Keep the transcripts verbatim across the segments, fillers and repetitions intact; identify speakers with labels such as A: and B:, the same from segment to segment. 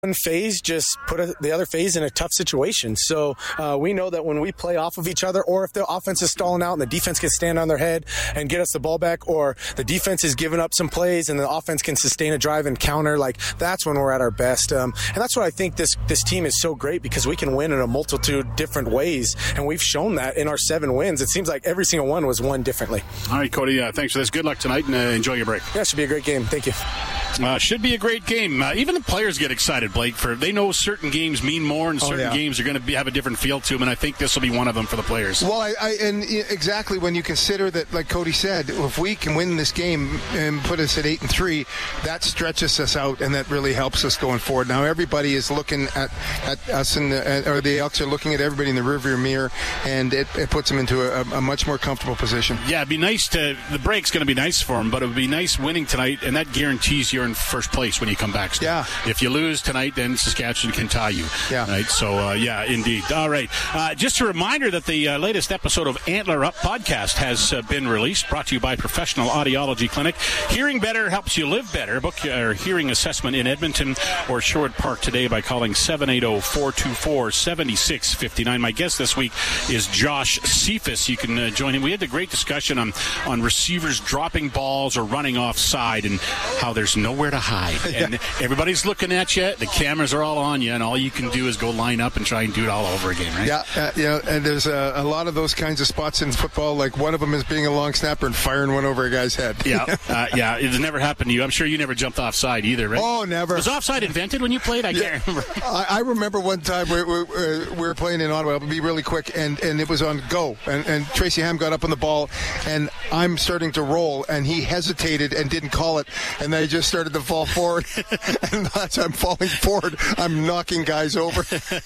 A: one phase just put a, the other phase in a tough situation. So uh, we know that when we play off of each other, or if the offense is stalling out and the defense can stand on their head and get us the ball back, or the defense is giving up some plays and the offense can sustain a drive and counter, like that's when we're at our best. Um, and that's why I think this this team is so great, because we can win in a multitude different ways, and we've shown that in our seven wins. It seems like every single one was won differently.
B: All right, Cody, uh, thanks for this. Good luck tonight, and uh, enjoy your break.
A: Yeah, it should be a great game. Thank you.
B: Uh, should be a great game. Uh, even the players get excited, Blake. For they know certain games mean more, and certain
C: oh, yeah.
B: games are going to have a different feel to them. And I think this will be one of them for the players.
C: Well, I, I and exactly when you consider that, like Cody said, if we can win this game and put us at eight and three, that stretches us out, and that really helps us going forward. Now everybody is looking at, at us, in the, or the Elks are looking at everybody in the rearview mirror, and it, it puts them into a, a much more comfortable position.
B: Yeah, it'd be nice to. The break's going to be nice for them, but it would be nice winning tonight, and that guarantees you're in first place when you come back. Still.
C: Yeah.
B: If you lose tonight, then Saskatchewan can tie you.
C: Yeah.
B: Right. So uh, yeah, indeed. All right. Uh, just a reminder that the uh, latest episode of Antler Up podcast has uh, been released. Brought to you by Professional Audiology Clinic. Hearing better helps you live better. Book your hearing assessment in Edmonton or Sherwood Park today by calling seven eight zero, four two four, seven six five nine. My guest this week is Josh Cephas. You can uh, join him. We had a great discussion on on receivers dropping balls or running offside and how there's nowhere to hide. And everybody's looking at you. The cameras are all on you, and all you can do is go line up and try and do it all over again, right?
C: Yeah, uh, you know, and there's a, a lot of those kinds of spots in football. Like one of them is being a long snapper and firing one over a guy's head.
B: Yeah, uh, yeah. It's never happened to you. I'm sure you never jumped offside either, right?
C: Oh, never.
B: Was offside invented when you played? I
C: yeah.
B: can't remember.
C: I, I remember one time we, we, we were playing in Ottawa. I'll be really quick, and, and it was on go. And, and Tracy Ham got up on the ball, and I'm starting to roll, and he hesitated and didn't call it, and I just started to fall forward. And as I'm falling forward, I'm knocking guys over.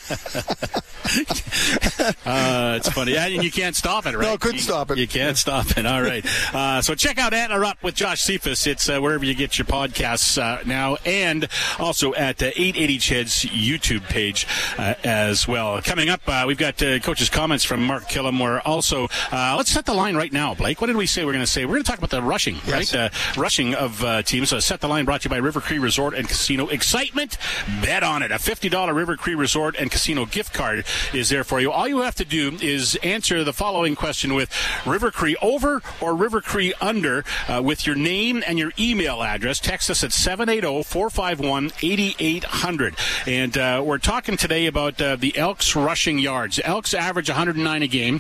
B: uh, it's funny. Yeah, and you can't stop it, right?
C: No, couldn't
B: you,
C: stop it.
B: You can't stop it. All right. Uh, so check out Antler Up with Josh Cephas. It's uh, wherever you get your podcasts uh, now, and also at uh, eight eighty C H E D's YouTube page uh, as well. Coming up, uh, we've got uh, coach's comments from Mark Killam. We're also, uh, let's set the line right now, Blake. What did we say we're going to say? We're going to talk about the rushing,
C: yes.
B: right? Uh, rushing of uh, teams. So set the line brought to you by River Cree Resort and Casino. Excitement, bet on it. A fifty dollars River Cree Resort and Casino gift card is there for you. All you have to do is answer the following question with River Cree over or River Cree under uh, with your name and your email address. Text us at seven eight zero, four five one, eight eight zero zero. And uh, we're talking today about uh, the Elks rushing yards. Elks average one hundred nine a game,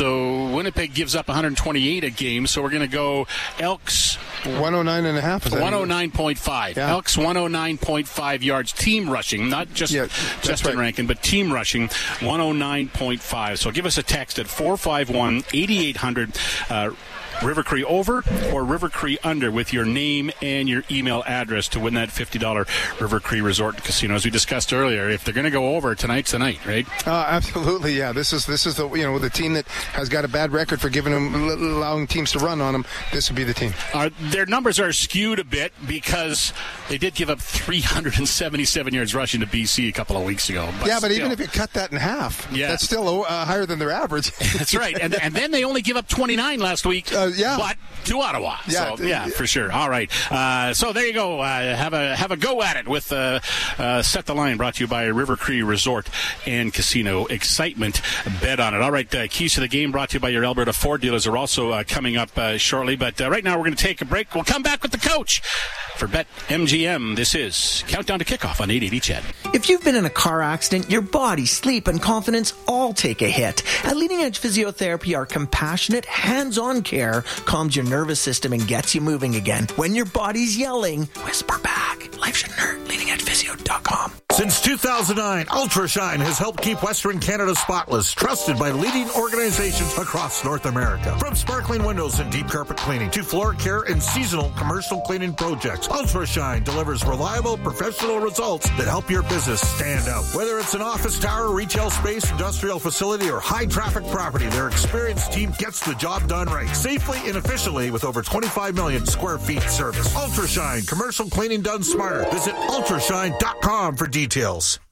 B: so Winnipeg gives up one hundred twenty-eight a game. So we're going to go Elks
C: one oh nine and a half.
B: one oh nine point five.
C: Yeah.
B: Elks one oh nine point five yards. Team rushing, not just
C: yeah,
B: Justin
C: right.
B: Rankin, but team rushing one oh nine point five. So give us a text at four five one, eight eight zero zero. Uh, River Cree over or River Cree under with your name and your email address to win that fifty dollars River Cree Resort and Casino. As we discussed earlier, if they're going to go over, tonight's the night, right?
C: Uh, absolutely, yeah. This is this is the you know the team that has got a bad record for giving them allowing teams to run on them. This would be the team.
B: Uh, their numbers are skewed a bit because they did give up three hundred seventy-seven yards rushing to B C a couple of weeks ago. But
C: yeah, but
B: still,
C: even if you cut that in half,
B: yeah.
C: that's still uh, higher than their average.
B: That's right, and and then they only give up twenty-nine last week.
C: Uh, yeah.
B: But to Ottawa.
C: Yeah,
B: so, yeah, for sure. All right. Uh, so there you go. Uh, have a have a go at it with uh, uh, Set the Line, brought to you by River Cree Resort and Casino. Excitement, bet on it. All right. Uh, keys to the game brought to you by your Alberta Ford dealers are also uh, coming up uh, shortly. But uh, right now we're going to take a break. We'll come back with the coach for Bet M G M. This is Countdown to Kickoff on eight eighty C H E D.
D: If you've been in a car accident, your body, sleep, and confidence all take a hit. At Leading Edge Physiotherapy, our compassionate, hands-on care calms your nervous system and gets you moving again. When your body's yelling, whisper back. Life shouldn't hurt. leading edge physio dot com.
E: Since two thousand nine, UltraShine has helped keep Western Canada spotless, trusted by leading organizations across North America. From sparkling windows and deep carpet cleaning to floor care and seasonal commercial cleaning projects, UltraShine delivers reliable, professional results that help your business stand out. Whether it's an office tower, retail space, industrial facility, or high-traffic property, their experienced team gets the job done right, safely and efficiently with over twenty-five million square feet service. UltraShine, commercial cleaning done smarter. Visit ultrashine dot com for details.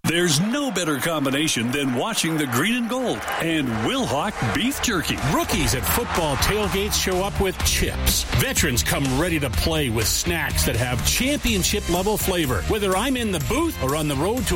F: There's no better combination than watching the green and gold and Wilhauk beef jerky.
B: Rookies at football tailgates show up with chips. Veterans come ready to play with snacks that have championship-level flavor. Whether I'm in the booth or on the road to